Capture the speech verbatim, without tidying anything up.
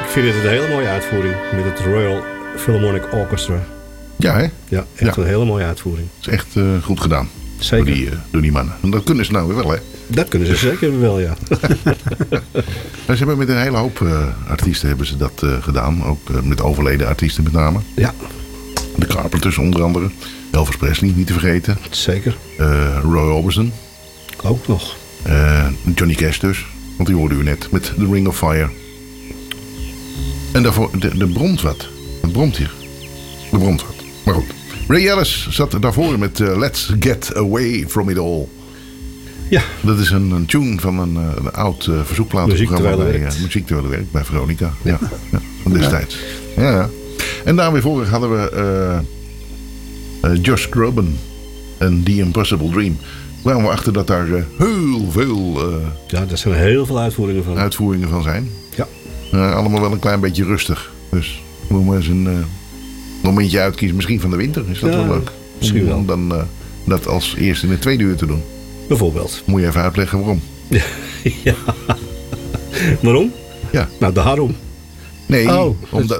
vind het een hele mooie uitvoering met het Royal Philharmonic Orchestra. Ja, hè? Ja, echt Ja. een hele mooie uitvoering. Het is echt uh, goed gedaan. Zeker. Door die, uh, door die mannen. En dat kunnen ze nou weer wel, hè? Dat kunnen ze zeker wel, ja. Ze hebben met een hele hoop uh, artiesten hebben ze dat uh, gedaan. Ook uh, met overleden artiesten met name. Ja. De Carpenters onder andere. Elvis Presley, niet te vergeten. Zeker. Uh, Roy Orbison. Ook nog. Uh, Johnny Cash dus. Want die hoorde u net. Met The Ring of Fire. En daarvoor, de, de bromt wat. Het bromt hier. De bromt wat. Maar goed. Ray Ellis zat daarvoor met uh, Let's Get Away From It All. Ja. Dat is een, een tune van een, een oud uh, verzoekplatenprogramma bij uh, Muziek Terwijl het Werkt bij Veronica. Ja, ja, van destijds. Ja, ja. En daar weer voor hadden we uh, uh, Josh Groban en The Impossible Dream. Kwamen we achter dat daar uh, heel veel uh, ja, daar zijn heel veel uitvoeringen van. uitvoeringen van zijn. Ja. Uh, allemaal wel een klein beetje rustig. Dus we moeten eens een uh, momentje uitkiezen. Misschien van de winter is dat ja, wel leuk. Misschien wel. Om dan uh, dat als eerste in het tweede uur te doen. Bijvoorbeeld. Moet je even uitleggen waarom. Ja. Waarom? Ja. Nou, daarom. Nee, oh, omdat,